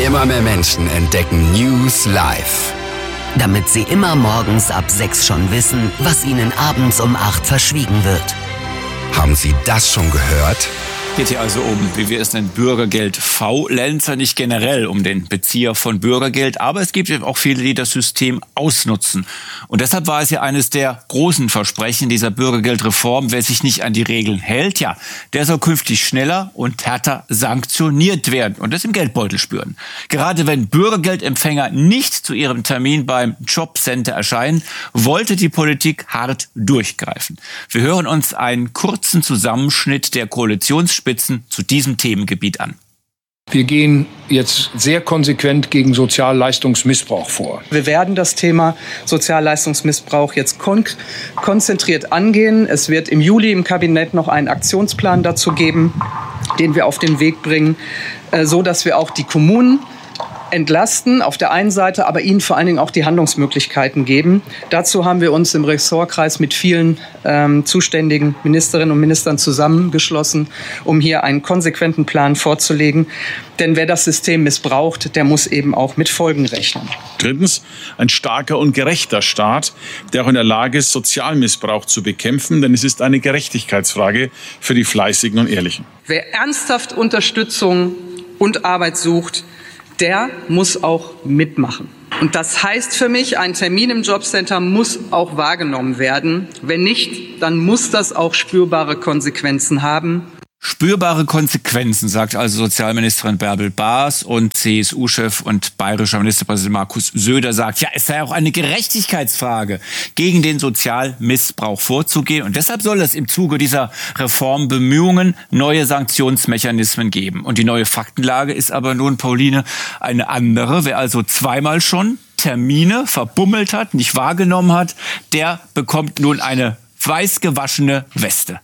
Immer mehr Menschen entdecken News live. Damit sie immer morgens ab 6 schon wissen, was ihnen abends um 8 verschwiegen wird. Haben Sie das schon gehört? Geht hier also um, wie wir es nennen, Bürgergeld-Faulenzer, nicht generell um den Bezieher von Bürgergeld, aber es gibt eben auch viele, die das System ausnutzen. Und deshalb war es ja eines der großen Versprechen dieser Bürgergeldreform, wer sich nicht an die Regeln hält, ja, der soll künftig schneller und härter sanktioniert werden und das im Geldbeutel spüren. Gerade wenn Bürgergeldempfänger nicht zu ihrem Termin beim Jobcenter erscheinen, wollte die Politik hart durchgreifen. Wir hören uns einen kurzen Zusammenschnitt der Koalitionsspitzen zu diesem Themengebiet an. Wir gehen jetzt sehr konsequent gegen Sozialleistungsmissbrauch vor. Wir werden das Thema Sozialleistungsmissbrauch jetzt konzentriert angehen. Es wird im Juli im Kabinett noch einen Aktionsplan dazu geben, den wir auf den Weg bringen, so dass wir auch die Kommunen entlasten auf der einen Seite, aber ihnen vor allen Dingen auch die Handlungsmöglichkeiten geben. Dazu haben wir uns im Ressortkreis mit vielen zuständigen Ministerinnen und Ministern zusammengeschlossen, um hier einen konsequenten Plan vorzulegen. Denn wer das System missbraucht, der muss eben auch mit Folgen rechnen. Drittens, ein starker und gerechter Staat, der auch in der Lage ist, Sozialmissbrauch zu bekämpfen, denn es ist eine Gerechtigkeitsfrage für die Fleißigen und Ehrlichen. Wer ernsthaft Unterstützung und Arbeit sucht, der muss auch mitmachen. Und das heißt für mich, ein Termin im Jobcenter muss auch wahrgenommen werden. Wenn nicht, dann muss das auch spürbare Konsequenzen haben. Spürbare Konsequenzen, sagt also Sozialministerin Bärbel Baas, und CSU-Chef und bayerischer Ministerpräsident Markus Söder sagt, ja, es sei auch eine Gerechtigkeitsfrage, gegen den Sozialmissbrauch vorzugehen. Und deshalb soll es im Zuge dieser Reformbemühungen neue Sanktionsmechanismen geben. Und die neue Faktenlage ist aber nun, Pauline, eine andere. Wer also zweimal schon Termine verbummelt hat, nicht wahrgenommen hat, der bekommt nun eine weiß gewaschene Weste.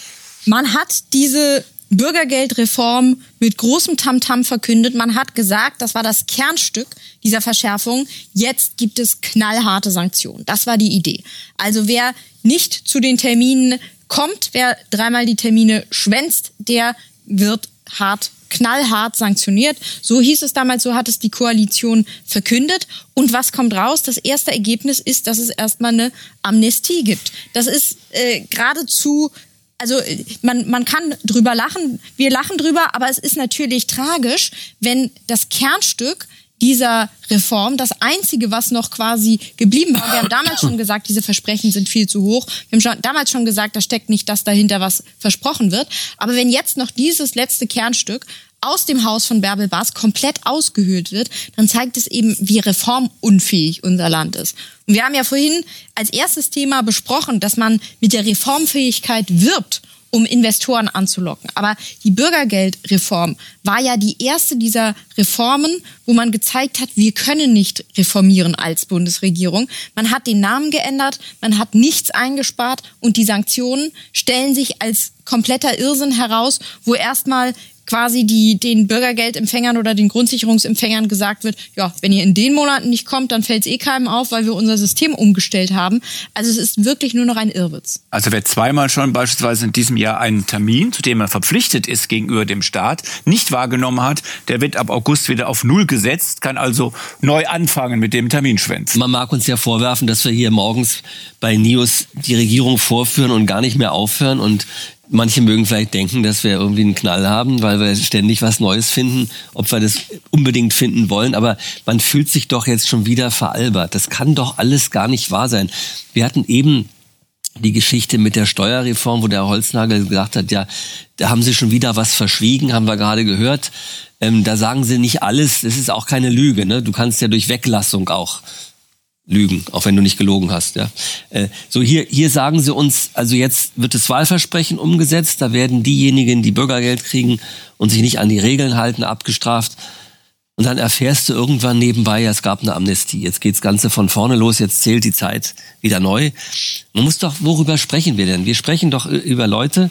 Man hat diese Bürgergeldreform mit großem Tamtam verkündet. Man hat gesagt, das war das Kernstück dieser Verschärfung. Jetzt gibt es knallharte Sanktionen. Das war die Idee. Also wer nicht zu den Terminen kommt, wer dreimal die Termine schwänzt, der wird knallhart sanktioniert. So hieß es damals, so hat es die Koalition verkündet. Und was kommt raus? Das erste Ergebnis ist, dass es erstmal eine Amnestie gibt. Das ist geradezu... Also man kann drüber lachen, wir lachen drüber, aber es ist natürlich tragisch, wenn das Kernstück dieser Reform, das Einzige, was noch quasi geblieben war, wir haben damals schon gesagt, diese Versprechen sind viel zu hoch, wir haben damals schon gesagt, da steckt nicht das dahinter, was versprochen wird, aber wenn jetzt noch dieses letzte Kernstück aus dem Haus von Bärbel Baas komplett ausgehöhlt wird, dann zeigt es eben, wie reformunfähig unser Land ist. Und wir haben ja vorhin als erstes Thema besprochen, dass man mit der Reformfähigkeit wirbt, um Investoren anzulocken. Aber die Bürgergeldreform war ja die erste dieser Reformen, wo man gezeigt hat, wir können nicht reformieren als Bundesregierung. Man hat den Namen geändert, man hat nichts eingespart und die Sanktionen stellen sich als kompletter Irrsinn heraus, wo erstmal quasi den Bürgergeldempfängern oder den Grundsicherungsempfängern gesagt wird, ja, wenn ihr in den Monaten nicht kommt, dann fällt es keinem auf, weil wir unser System umgestellt haben. Also es ist wirklich nur noch ein Irrwitz. Also wer zweimal schon beispielsweise in diesem Jahr einen Termin, zu dem er verpflichtet ist gegenüber dem Staat, nicht wahrgenommen hat, der wird ab August wieder auf Null gesetzt, kann also neu anfangen mit dem Terminschwänzen. Man mag uns ja vorwerfen, dass wir hier morgens bei News die Regierung vorführen und gar nicht mehr aufhören, und manche mögen vielleicht denken, dass wir irgendwie einen Knall haben, weil wir ständig was Neues finden, ob wir das unbedingt finden wollen. Aber man fühlt sich doch jetzt schon wieder veralbert. Das kann doch alles gar nicht wahr sein. Wir hatten eben die Geschichte mit der Steuerreform, wo der Holznagel gesagt hat, ja, da haben sie schon wieder was verschwiegen, haben wir gerade gehört. Da sagen sie nicht alles. Das ist auch keine Lüge, ne? Du kannst ja durch Weglassung auch lügen, auch wenn du nicht gelogen hast. Ja. So hier sagen sie uns, also jetzt wird das Wahlversprechen umgesetzt, da werden diejenigen, die Bürgergeld kriegen und sich nicht an die Regeln halten, abgestraft. Und dann erfährst du irgendwann nebenbei, ja, es gab eine Amnestie. Jetzt geht's Ganze von vorne los, jetzt zählt die Zeit wieder neu. Man muss doch, worüber sprechen wir denn? Wir sprechen doch über Leute,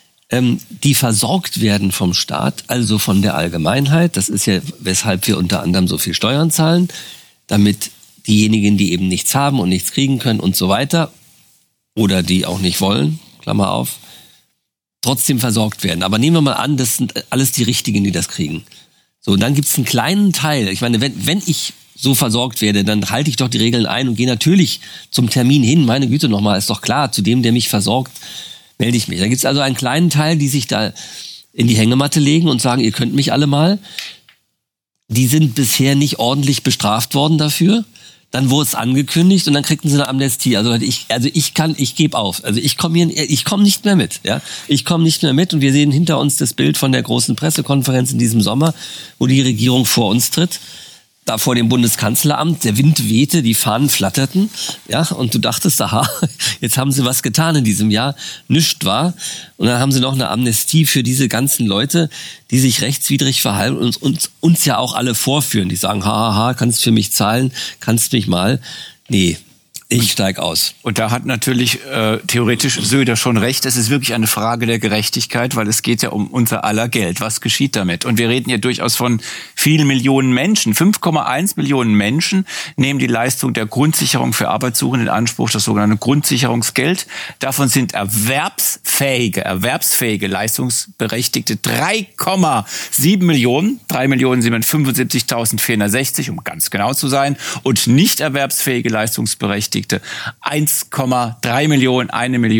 die versorgt werden vom Staat, also von der Allgemeinheit. Das ist ja, weshalb wir unter anderem so viel Steuern zahlen, damit diejenigen, die eben nichts haben und nichts kriegen können und so weiter, oder die auch nicht wollen, Klammer auf, trotzdem versorgt werden. Aber nehmen wir mal an, das sind alles die Richtigen, die das kriegen. So, und dann gibt's einen kleinen Teil. Ich meine, wenn ich so versorgt werde, dann halte ich doch die Regeln ein und gehe natürlich zum Termin hin. Meine Güte, nochmal, ist doch klar, zu dem, der mich versorgt, melde ich mich. Da gibt's also einen kleinen Teil, die sich da in die Hängematte legen und sagen, ihr könnt mich alle mal. Die sind bisher nicht ordentlich bestraft worden dafür. Dann wurde es angekündigt und dann kriegten sie eine Amnestie. Also ich gebe auf. Also ich komme nicht mehr mit. Ja, ich komme nicht mehr mit und wir sehen hinter uns das Bild von der großen Pressekonferenz in diesem Sommer, wo die Regierung vor uns tritt. Da vor dem Bundeskanzleramt, der Wind wehte, die Fahnen flatterten, ja, und du dachtest, aha, jetzt haben sie was getan in diesem Jahr, nichts war. Und dann haben sie noch eine Amnestie für diese ganzen Leute, die sich rechtswidrig verhalten und uns ja auch alle vorführen. Die sagen, haha, kannst für mich zahlen, kannst mich mal. Nee, ich steig aus. Und da hat natürlich theoretisch Söder schon recht. Es ist wirklich eine Frage der Gerechtigkeit, weil es geht ja um unser aller Geld. Was geschieht damit? Und wir reden ja durchaus von vielen Millionen Menschen. 5,1 Millionen Menschen nehmen die Leistung der Grundsicherung für Arbeitssuchende in Anspruch, das sogenannte Grundsicherungsgeld. Davon sind erwerbsfähige, leistungsberechtigte 3,7 Millionen, 3.775.460, um ganz genau zu sein, und nicht erwerbsfähige leistungsberechtigte 1,3 Millionen,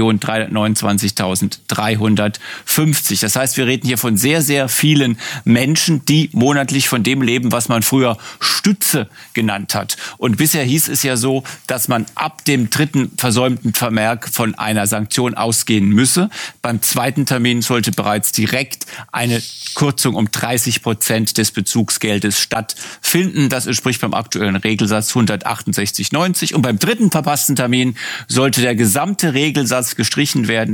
1.329.350. Das heißt, wir reden hier von sehr, sehr vielen Menschen, die monatlich von dem leben, was man früher Stütze genannt hat. Und bisher hieß es ja so, dass man ab dem 3. versäumten Vermerk von einer Sanktion ausgehen müsse. Beim 2. Termin sollte bereits direkt eine Kürzung um 30% des Bezugsgeldes stattfinden. Das entspricht beim aktuellen Regelsatz 168,90. Und beim 3. verpassten Termin sollte der gesamte Regelsatz gestrichen werden,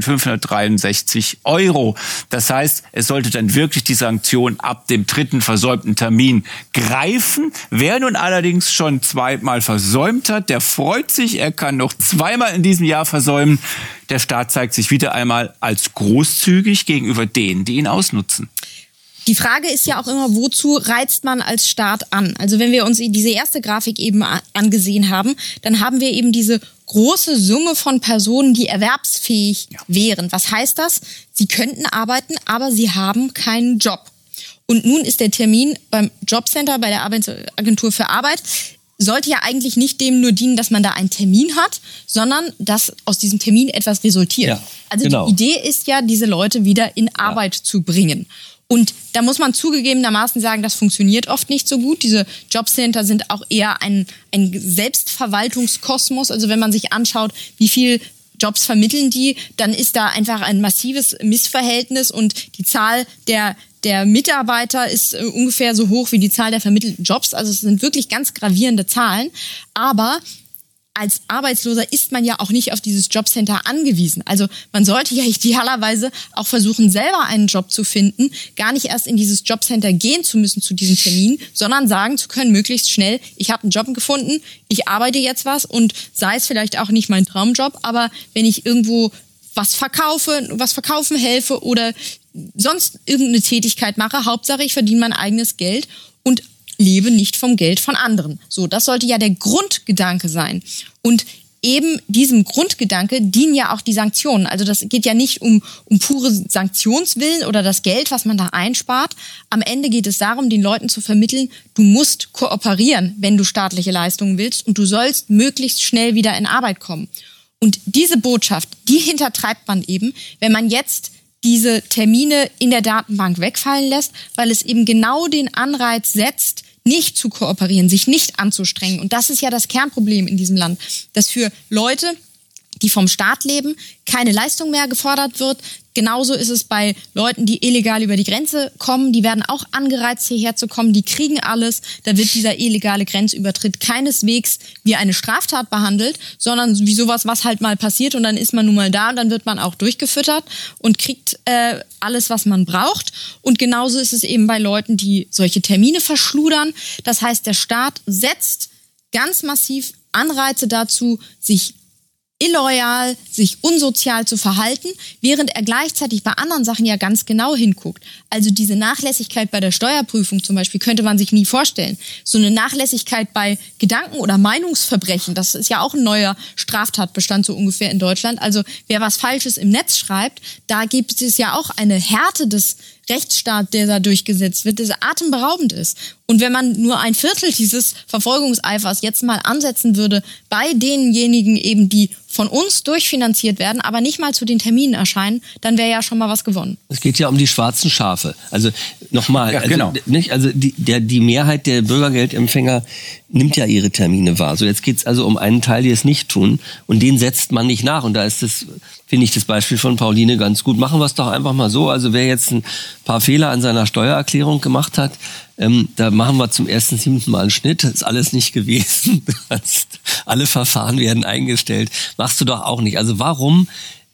563 €. Das heißt, es sollte dann wirklich die Sanktion ab dem 3. versäumten Termin greifen. Wer nun allerdings schon 2-mal versäumt hat, der freut sich, er kann noch 2-mal in diesem Jahr versäumen. Der Staat zeigt sich wieder einmal als großzügig gegenüber denen, die ihn ausnutzen. Die Frage ist ja auch immer, wozu reizt man als Staat an? Also wenn wir uns diese erste Grafik eben angesehen haben, dann haben wir eben diese große Summe von Personen, die erwerbsfähig wären. Was heißt das? Sie könnten arbeiten, aber sie haben keinen Job. Und nun ist der Termin beim Jobcenter, bei der Arbeitsagentur für Arbeit, sollte ja eigentlich nicht dem nur dienen, dass man da einen Termin hat, sondern dass aus diesem Termin etwas resultiert. Ja, also genau. Die Idee ist ja, diese Leute wieder in Arbeit zu bringen. Und da muss man zugegebenermaßen sagen, das funktioniert oft nicht so gut. Diese Jobcenter sind auch eher ein Selbstverwaltungskosmos. Also wenn man sich anschaut, wie viel Jobs vermitteln die, dann ist da einfach ein massives Missverhältnis und die Zahl der Mitarbeiter ist ungefähr so hoch wie die Zahl der vermittelten Jobs. Also es sind wirklich ganz gravierende Zahlen. Aber als Arbeitsloser ist man ja auch nicht auf dieses Jobcenter angewiesen. Also man sollte ja idealerweise auch versuchen, selber einen Job zu finden, gar nicht erst in dieses Jobcenter gehen zu müssen zu diesem Termin, sondern sagen zu können, möglichst schnell, ich habe einen Job gefunden, ich arbeite jetzt was und sei es vielleicht auch nicht mein Traumjob, aber wenn ich irgendwo was verkaufen helfe oder sonst irgendeine Tätigkeit mache, Hauptsache ich verdiene mein eigenes Geld und lebe nicht vom Geld von anderen. So, das sollte ja der Grundgedanke sein. Und eben diesem Grundgedanke dienen ja auch die Sanktionen. Also das geht ja nicht um pure Sanktionswillen oder das Geld, was man da einspart. Am Ende geht es darum, den Leuten zu vermitteln, du musst kooperieren, wenn du staatliche Leistungen willst und du sollst möglichst schnell wieder in Arbeit kommen. Und diese Botschaft, die hintertreibt man eben, wenn man jetzt diese Termine in der Datenbank wegfallen lässt, weil es eben genau den Anreiz setzt, nicht zu kooperieren, sich nicht anzustrengen. Und das ist ja das Kernproblem in diesem Land, dass für Leute, die vom Staat leben, keine Leistung mehr gefordert wird. Genauso ist es bei Leuten, die illegal über die Grenze kommen. Die werden auch angereizt, hierher zu kommen. Die kriegen alles. Da wird dieser illegale Grenzübertritt keineswegs wie eine Straftat behandelt, sondern wie sowas, was halt mal passiert. Und dann ist man nun mal da und dann wird man auch durchgefüttert und kriegt alles, was man braucht. Und genauso ist es eben bei Leuten, die solche Termine verschludern. Das heißt, der Staat setzt ganz massiv Anreize dazu, sich illoyal, sich unsozial zu verhalten, während er gleichzeitig bei anderen Sachen ja ganz genau hinguckt. Also diese Nachlässigkeit bei der Steuerprüfung zum Beispiel könnte man sich nie vorstellen. So eine Nachlässigkeit bei Gedanken- oder Meinungsverbrechen, das ist ja auch ein neuer Straftatbestand so ungefähr in Deutschland. Also wer was Falsches im Netz schreibt, da gibt es ja auch eine Härte des Rechtsstaat, der da durchgesetzt wird, der atemberaubend ist. Und wenn man nur ein Viertel dieses Verfolgungseifers jetzt mal ansetzen würde bei denjenigen eben, die von uns durchfinanziert werden, aber nicht mal zu den Terminen erscheinen, dann wäre ja schon mal was gewonnen. Es geht ja um die schwarzen Schafe. Also nochmal, ja, genau. Die Mehrheit der Bürgergeldempfänger nimmt ja ihre Termine wahr. So, jetzt geht es also um einen Teil, die es nicht tun, und den setzt man nicht nach. Und da ist das, finde ich, das Beispiel von Pauline ganz gut. Machen wir es doch einfach mal so. Also wer jetzt ein paar Fehler an seiner Steuererklärung gemacht hat, da machen wir zum 1.7. mal einen Schnitt. Das ist alles nicht gewesen. Alle Verfahren werden eingestellt. Machst du doch auch nicht. Also warum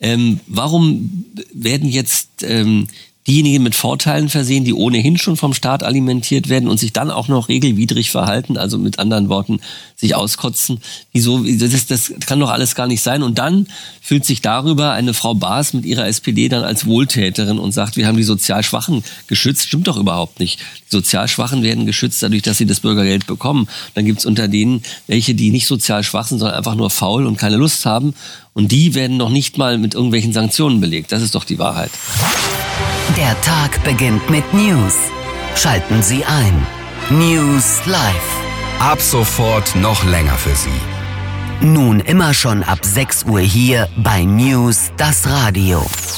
werden jetzt diejenigen mit Vorteilen versehen, die ohnehin schon vom Staat alimentiert werden und sich dann auch noch regelwidrig verhalten, also mit anderen Worten sich auskotzen? Wieso? Das kann doch alles gar nicht sein. Und dann fühlt sich darüber eine Frau Baas mit ihrer SPD dann als Wohltäterin und sagt, wir haben die sozial Schwachen geschützt. Stimmt doch überhaupt nicht. Die sozial Schwachen werden geschützt dadurch, dass sie das Bürgergeld bekommen. Dann gibt's unter denen welche, die nicht sozial schwach sind, sondern einfach nur faul und keine Lust haben. Und die werden noch nicht mal mit irgendwelchen Sanktionen belegt. Das ist doch die Wahrheit. Der Tag beginnt mit News. Schalten Sie ein. News Live. Ab sofort noch länger für Sie. Nun immer schon ab 6 Uhr hier bei News das Radio.